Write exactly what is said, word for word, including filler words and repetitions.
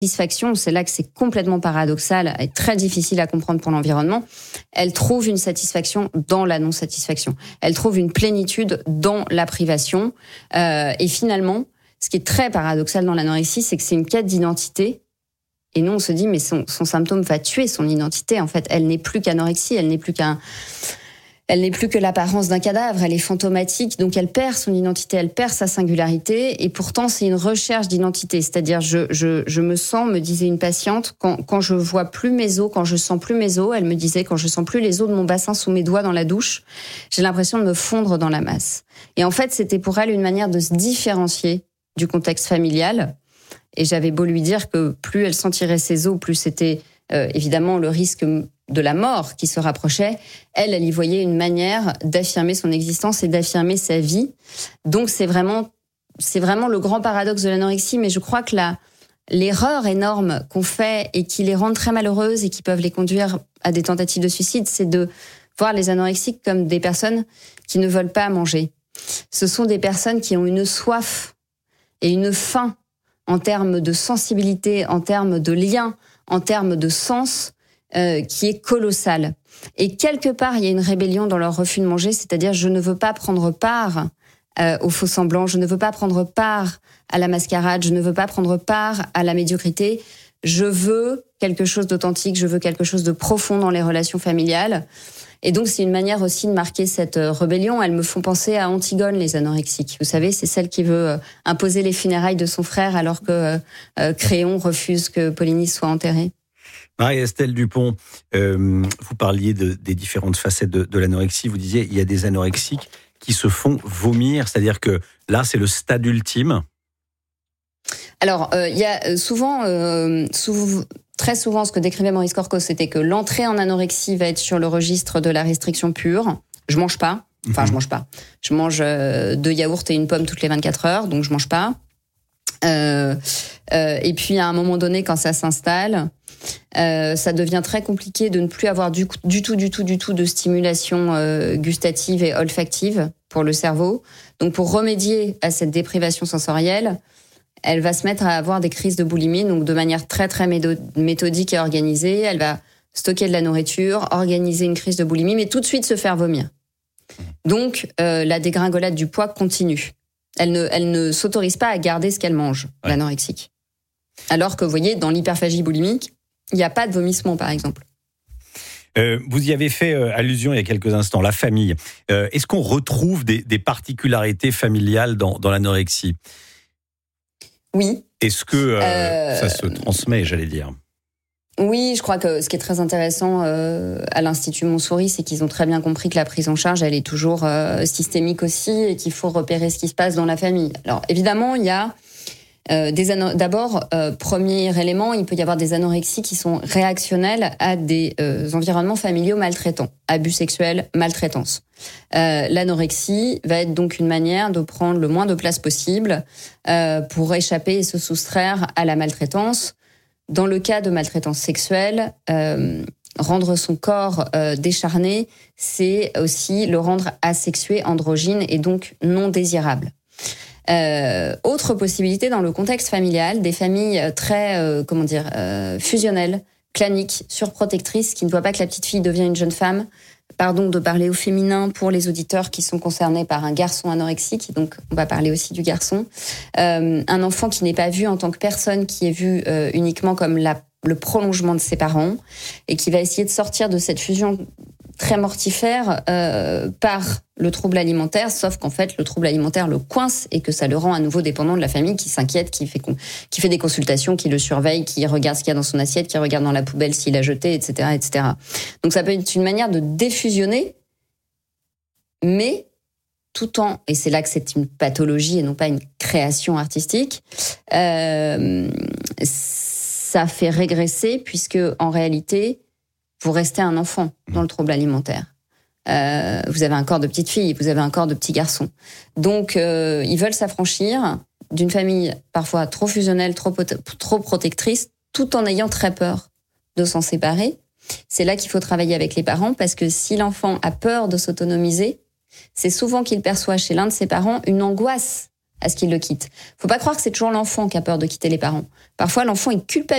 satisfaction, c'est là que c'est complètement paradoxal et très difficile à comprendre pour l'environnement, elle trouve une satisfaction dans la non-satisfaction. Elle trouve une plénitude dans la privation. Euh, et finalement, ce qui est très paradoxal dans l'anorexie, c'est que c'est une quête d'identité. Et nous, on se dit, mais son, son symptôme va tuer son identité. En fait, elle n'est plus qu'anorexie, elle n'est plus qu'un... Elle n'est plus que l'apparence d'un cadavre, elle est fantomatique, donc elle perd son identité, elle perd sa singularité, et pourtant c'est une recherche d'identité. C'est-à-dire, je, je, je me sens, me disait une patiente, quand, quand je vois plus mes os, quand je sens plus mes os, elle me disait, quand je sens plus les os de mon bassin sous mes doigts dans la douche, j'ai l'impression de me fondre dans la masse. Et en fait, c'était pour elle une manière de se différencier du contexte familial, et j'avais beau lui dire que plus elle sentirait ses os, plus c'était euh, évidemment le risque de la mort qui se rapprochait, elle, elle y voyait une manière d'affirmer son existence et d'affirmer sa vie. Donc c'est vraiment, c'est vraiment le grand paradoxe de l'anorexie, mais je crois que la, l'erreur énorme qu'on fait et qui les rend très malheureuses et qui peuvent les conduire à des tentatives de suicide, c'est de voir les anorexiques comme des personnes qui ne veulent pas manger. Ce sont des personnes qui ont une soif et une faim en termes de sensibilité, en termes de lien, en termes de sens, Euh, qui est colossal. Et quelque part, il y a une rébellion dans leur refus de manger, c'est-à-dire je ne veux pas prendre part euh, au faux-semblant, je ne veux pas prendre part à la mascarade, je ne veux pas prendre part à la médiocrité, je veux quelque chose d'authentique, je veux quelque chose de profond dans les relations familiales. Et donc, c'est une manière aussi de marquer cette rébellion. Elles me font penser à Antigone, les anorexiques. Vous savez, c'est celle qui veut imposer les funérailles de son frère alors que euh, Créon refuse que Polynice soit enterrée. Marie-Estelle Dupont, euh, vous parliez de, des différentes facettes de, de l'anorexie. Vous disiez il y a des anorexiques qui se font vomir, c'est-à-dire que là, c'est le stade ultime. Alors, euh, il y a souvent, euh, souvent, très souvent, ce que décrivait Maurice Corcos, c'était que l'entrée en anorexie va être sur le registre de la restriction pure. Je mange pas. Enfin, mmh. je mange pas. Je mange euh, deux yaourts et une pomme toutes les vingt-quatre heures, donc je mange pas. Euh, euh, et puis à un moment donné, quand ça s'installe, euh, ça devient très compliqué de ne plus avoir du, du tout, du tout, du tout de stimulation euh, gustative et olfactive pour le cerveau. Donc pour remédier à cette déprivation sensorielle, elle va se mettre à avoir des crises de boulimie, donc de manière très très méthodique et organisée. Elle va stocker de la nourriture, organiser une crise de boulimie, mais tout de suite se faire vomir. Donc euh, la dégringolade du poids continue. Elle ne, elle ne s'autorise pas à garder ce qu'elle mange, ouais. L'anorexique. Alors que, vous voyez, dans l'hyperphagie boulimique, il n'y a pas de vomissement, par exemple. Euh, vous y avez fait euh, allusion il y a quelques instants, la famille. Euh, est-ce qu'on retrouve des, des particularités familiales dans, dans l'anorexie ? Oui. Est-ce que euh, euh... ça se transmet, j'allais dire ? Oui, je crois que ce qui est très intéressant euh, à l'Institut Montsouris, c'est qu'ils ont très bien compris que la prise en charge, elle est toujours euh, systémique aussi et qu'il faut repérer ce qui se passe dans la famille. Alors, évidemment, il y a euh, des ano- d'abord, euh, premier élément, il peut y avoir des anorexies qui sont réactionnelles à des euh, environnements familiaux maltraitants, abus sexuels, maltraitance. Euh, l'anorexie va être donc une manière de prendre le moins de place possible euh, pour échapper et se soustraire à la maltraitance. Dans le cas de maltraitance sexuelle, euh, rendre son corps euh, décharné, c'est aussi le rendre asexué, androgyne et donc non désirable. Euh, autre possibilité dans le contexte familial, des familles très, euh, comment dire, euh, fusionnelles, claniques, surprotectrices, qui ne voient pas que la petite fille devient une jeune femme. Pardon de parler au féminin pour les auditeurs qui sont concernés par un garçon anorexique, donc on va parler aussi du garçon. Euh, un enfant qui n'est pas vu en tant que personne, qui est vu euh, uniquement comme la, le prolongement de ses parents, et qui va essayer de sortir de cette fusion très mortifère euh, par le trouble alimentaire, sauf qu'en fait le trouble alimentaire le coince et que ça le rend à nouveau dépendant de la famille, qui s'inquiète, qui fait, qui fait des consultations, qui le surveille, qui regarde ce qu'il y a dans son assiette, qui regarde dans la poubelle s'il a jeté, et cetera, et cetera. Donc ça peut être une manière de défusionner, mais tout en, et c'est là que c'est une pathologie et non pas une création artistique, euh, ça fait régresser puisque en réalité vous restez un enfant dans le trouble alimentaire. Euh, vous avez un corps de petite fille, vous avez un corps de petit garçon. Donc, euh, ils veulent s'affranchir d'une famille parfois trop fusionnelle, trop, trop protectrice, tout en ayant très peur de s'en séparer. C'est là qu'il faut travailler avec les parents, parce que si l'enfant a peur de s'autonomiser, c'est souvent qu'il perçoit chez l'un de ses parents une angoisse à ce qu'il le quitte. Faut pas croire que c'est toujours l'enfant qui a peur de quitter les parents. Parfois, l'enfant est culpabilisé